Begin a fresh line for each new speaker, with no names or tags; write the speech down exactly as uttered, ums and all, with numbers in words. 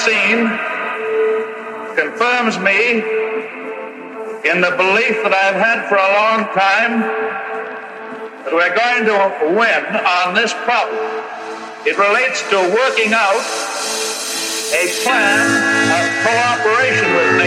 seen confirms me in the belief that I've had for a long time that we're going to win on this problem. It relates to working out a plan of cooperation with nations.